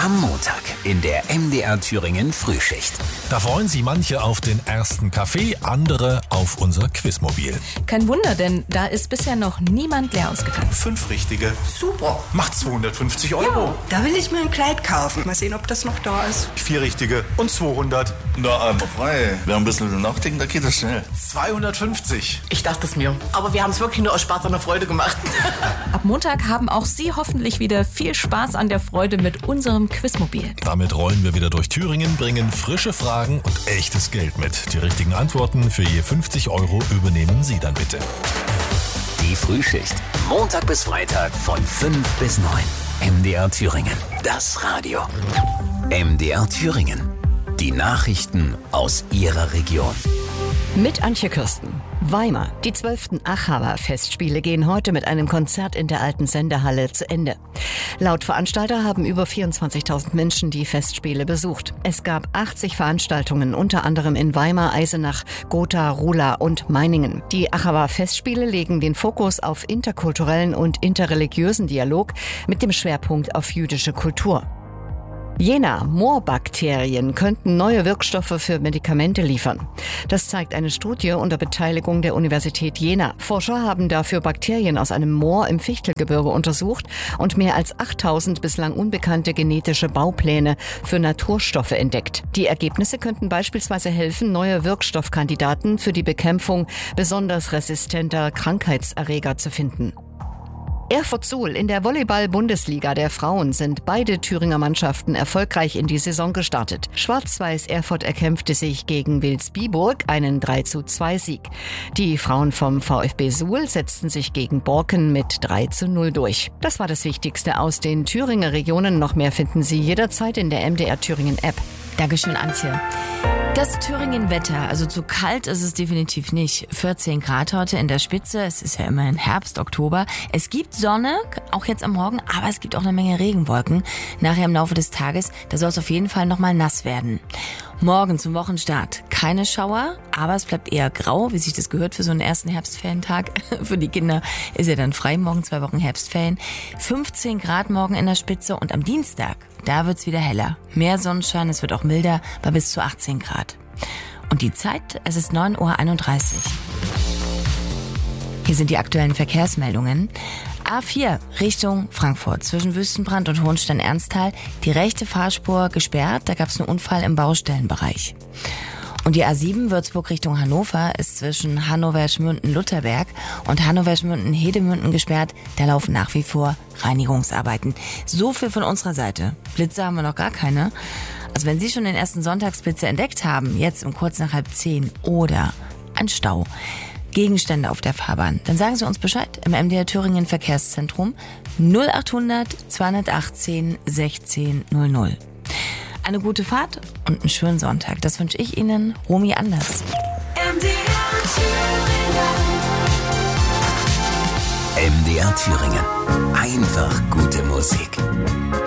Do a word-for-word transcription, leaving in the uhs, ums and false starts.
Am Montag in der M D R Thüringen Frühschicht. Da freuen sich manche auf den ersten Kaffee, andere auf unser Quizmobil. Kein Wunder, denn da ist bisher noch niemand leer ausgegangen. Fünf richtige. Super. Macht zweihundertfünfzig Euro. Ja, da will ich mir ein Kleid kaufen. Mal sehen, ob das noch da ist. Vier richtige und zweihundert. Na, einmal frei. Wer ein bisschen nachdenkt, da geht das schnell. zweihundertfünfzig. Ich dachte es mir. Aber wir haben es wirklich nur aus Spaß an der Freude gemacht. Ab Montag haben auch Sie hoffentlich wieder viel Spaß an der Freude mit unserem Quizmobil. Damit rollen wir wieder durch Thüringen, bringen frische Fragen und echtes Geld mit. Die richtigen Antworten für je fünfzig Euro übernehmen Sie dann bitte. Die Frühschicht. Montag bis Freitag von fünf bis neun. M D R Thüringen. Das Radio. M D R Thüringen. Die Nachrichten aus Ihrer Region. Mit Antje Kürsten. Weimar. Die zwölften Achawa-Festspiele gehen heute mit einem Konzert in der alten Sendehalle zu Ende. Laut Veranstalter haben über vierundzwanzigtausend Menschen die Festspiele besucht. Es gab achtzig Veranstaltungen, unter anderem in Weimar, Eisenach, Gotha, Ruhla und Meiningen. Die Achawa-Festspiele legen den Fokus auf interkulturellen und interreligiösen Dialog mit dem Schwerpunkt auf jüdische Kultur. Jena, Moorbakterien könnten neue Wirkstoffe für Medikamente liefern. Das zeigt eine Studie unter Beteiligung der Universität Jena. Forscher haben dafür Bakterien aus einem Moor im Fichtelgebirge untersucht und mehr als achttausend bislang unbekannte genetische Baupläne für Naturstoffe entdeckt. Die Ergebnisse könnten beispielsweise helfen, neue Wirkstoffkandidaten für die Bekämpfung besonders resistenter Krankheitserreger zu finden. Erfurt-Suhl. In der Volleyball-Bundesliga der Frauen sind beide Thüringer Mannschaften erfolgreich in die Saison gestartet. Schwarz-Weiß Erfurt erkämpfte sich gegen Vilsbiburg einen drei zu zwei Sieg. Die Frauen vom VfB Suhl setzten sich gegen Borken mit drei zu null durch. Das war das Wichtigste aus den Thüringer Regionen. Noch mehr finden Sie jederzeit in der M D R Thüringen App. Dankeschön, Antje. Das Thüringen-Wetter, also zu kalt ist es definitiv nicht. vierzehn Grad heute in der Spitze, es ist ja immerhin Herbst, Oktober. Es gibt Sonne, auch jetzt am Morgen, aber es gibt auch eine Menge Regenwolken. Nachher im Laufe des Tages, da soll es auf jeden Fall nochmal nass werden. Morgen zum Wochenstart keine Schauer, aber es bleibt eher grau, wie sich das gehört für so einen ersten Herbstferientag. Für die Kinder ist ja dann frei, morgen zwei Wochen Herbstferien. fünfzehn Grad morgen in der Spitze und am Dienstag, da wird's wieder heller. Mehr Sonnenschein, es wird auch milder, bei bis zu achtzehn Grad. Und die Zeit, es ist neun Uhr einunddreißig. Hier sind die aktuellen Verkehrsmeldungen. A vier Richtung Frankfurt zwischen Wüstenbrand und Hohenstein-Ernsthal. Die rechte Fahrspur gesperrt, da gab es einen Unfall im Baustellenbereich. Und die A sieben Würzburg Richtung Hannover ist zwischen Hannover-Schmünden-Lutherberg und Hannover-Schmünden-Hedemünden gesperrt. Da laufen nach wie vor Reinigungsarbeiten. So viel von unserer Seite. Blitze haben wir noch gar keine. Also wenn Sie schon den ersten Sonntagsblitze entdeckt haben, jetzt um kurz nach halb zehn oder ein Stau, Gegenstände auf der Fahrbahn, dann sagen Sie uns Bescheid im M D R Thüringen Verkehrszentrum null achthundert zweihundertachtzehn sechzehn null null. Eine gute Fahrt und einen schönen Sonntag. Das wünsche ich Ihnen, Romy Anders. M D R Thüringen. Einfach gute Musik.